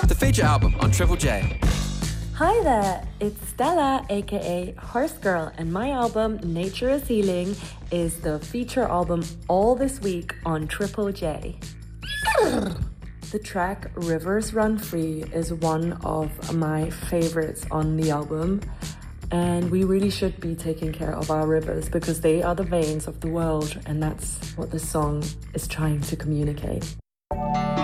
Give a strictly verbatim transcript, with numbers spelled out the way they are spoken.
the feature album on Triple J. Hi there, it's Stella, aka Horse Girl, and my album Nature is Healing is the feature album all this week on Triple J. The track Rivers Run Free is one of my favorites on the album, and we really should be taking care of our rivers because they are the veins of the world, and that's what this song is trying to communicate.